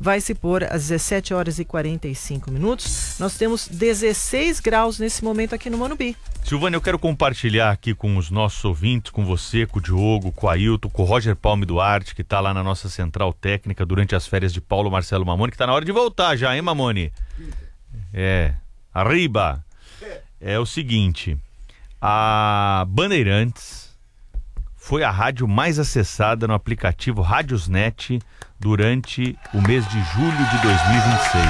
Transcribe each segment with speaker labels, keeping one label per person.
Speaker 1: vai se pôr às 17 horas e 45 minutos. Nós temos 16 graus nesse momento aqui no Morumbi.
Speaker 2: Silvânia, eu quero compartilhar aqui com os nossos ouvintes, com você, com o Diogo, com o Ailton, com o Roger Palme Duarte, que está lá na nossa central técnica durante as férias de Paulo Marcelo Mamoni, que está na hora de voltar já, hein, Mamoni? Arriba! É o seguinte, a Bandeirantes foi a rádio mais acessada no aplicativo Radiosnet durante o mês de julho de 2026.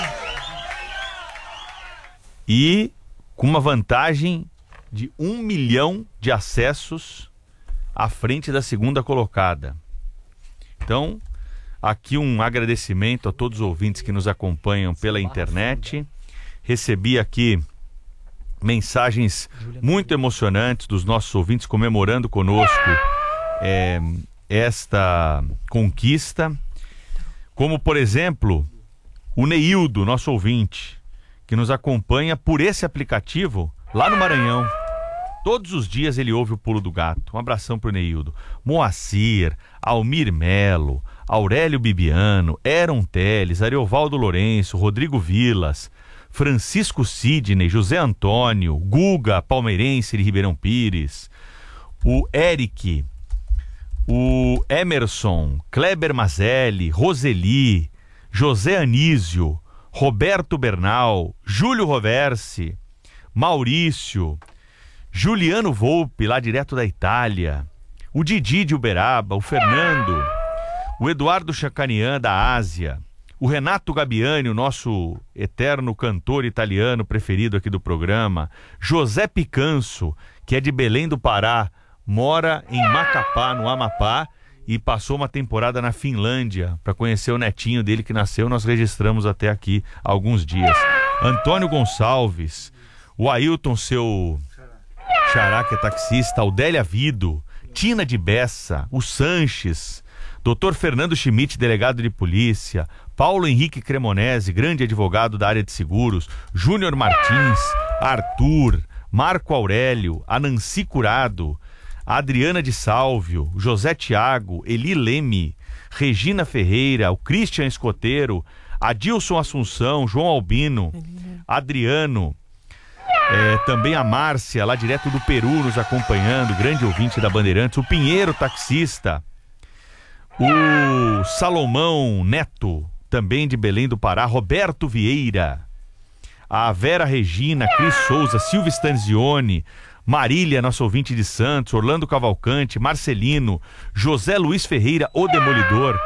Speaker 2: E com uma vantagem de 1 milhão de acessos à frente da segunda colocada. Então, aqui um agradecimento a todos os ouvintes que nos acompanham pela internet. Recebi aqui mensagens muito emocionantes dos nossos ouvintes comemorando conosco esta conquista. Como, por exemplo, o Neildo, nosso ouvinte, que nos acompanha por esse aplicativo lá no Maranhão. Todos os dias ele ouve o Pulo do Gato. Um abração pro Neildo. Moacir, Almir Melo, Aurélio Bibiano, Eron Teles, Ariovaldo Lourenço, Rodrigo Vilas, Francisco Sidney, José Antônio, Guga, palmeirense de Ribeirão Pires, o Eric, o Emerson, Kleber Mazelli, Roseli, José Anísio, Roberto Bernal, Júlio Roversi, Maurício, Juliano Volpe, lá direto da Itália, o Didi de Uberaba, o Fernando, o Eduardo Chacanian da Ásia, o Renato Gabiani, o nosso eterno cantor italiano preferido aqui do programa, José Picanso, que é de Belém do Pará, mora em Macapá, no Amapá, e passou uma temporada na Finlândia para conhecer o netinho dele que nasceu. Nós registramos até aqui há alguns dias. Antônio Gonçalves, o Ailton, seu xará, que é taxista, Aldélia Vido, Tina de Bessa, o Sanches, Dr. Fernando Schmidt, delegado de polícia, Paulo Henrique Cremonese, grande advogado da área de seguros, Júnior Martins, Arthur, Marco Aurélio, a Nancy Curado, a Adriana de Sálvio, José Tiago, Eli Leme, Regina Ferreira, o Christian Escoteiro, Adilson Assunção, João Albino, Adriano, também a Márcia, lá direto do Peru, nos acompanhando, grande ouvinte da Bandeirantes, o Pinheiro Taxista, o Salomão Neto, também de Belém do Pará, Roberto Vieira, a Vera Regina, Cris Souza, Silvia Stanzioni, Marília, nosso ouvinte de Santos, Orlando Cavalcante, Marcelino, José Luiz Ferreira, o Demolidor,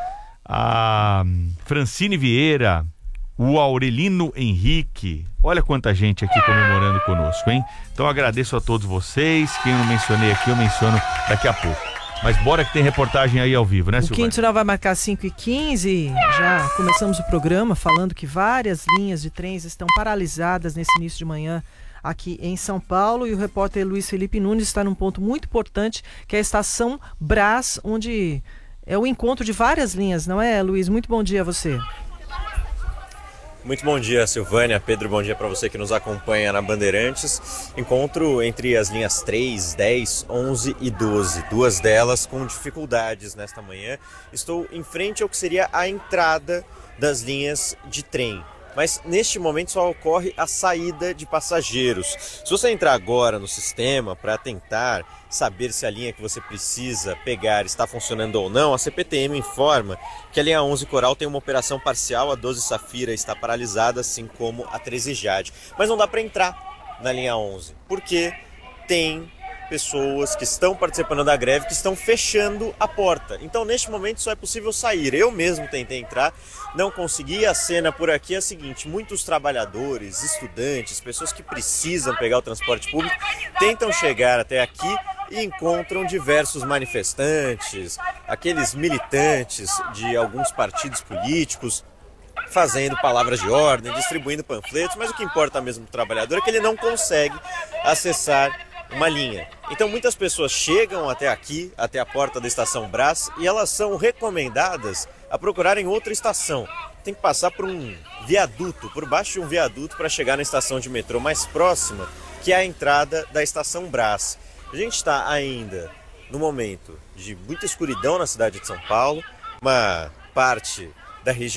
Speaker 2: a Francine Vieira, o Aurelino Henrique. Olha quanta gente aqui comemorando conosco, hein? Então agradeço a todos vocês. Quem eu não mencionei aqui, eu menciono daqui a pouco. Mas bora que tem reportagem aí ao vivo, né, Silvânia? O
Speaker 1: Quinto vai marcar 5h15. Já começamos o programa falando que várias linhas de trens estão paralisadas nesse início de manhã aqui em São Paulo, e o repórter Luiz Felipe Nunes está num ponto muito importante, que é a estação Brás, onde é o encontro de várias linhas, não é, Luiz? Muito bom dia a você.
Speaker 3: Muito bom dia, Silvânia. Pedro, bom dia para você que nos acompanha na Bandeirantes. Encontro entre as linhas 3, 10, 11 e 12. Duas delas com dificuldades nesta manhã. Estou em frente ao que seria a entrada das linhas de trem. Mas neste momento só ocorre a saída de passageiros. Se você entrar agora no sistema para tentar saber se a linha que você precisa pegar está funcionando ou não, a CPTM informa que a linha 11 Coral tem uma operação parcial, a 12 Safira está paralisada, assim como a 13 Jade. Mas não dá para entrar na linha 11, porque tem pessoas que estão participando da greve que estão fechando a porta. Então, neste momento, só é possível sair. Eu mesmo tentei entrar, não consegui. A cena por aqui é a seguinte: muitos trabalhadores, estudantes, pessoas que precisam pegar o transporte público, tentam chegar até aqui e encontram diversos manifestantes, aqueles militantes de alguns partidos políticos, fazendo palavras de ordem, distribuindo panfletos, mas o que importa mesmo para o trabalhador é que ele não consegue acessar uma linha. Então muitas pessoas chegam até aqui, até a porta da estação Brás, e elas são recomendadas a procurarem outra estação. Tem que passar por um viaduto, por baixo de um viaduto, para chegar na estação de metrô mais próxima, que é a entrada da estação Brás. A gente está ainda no momento de muita escuridão na cidade de São Paulo, uma parte da região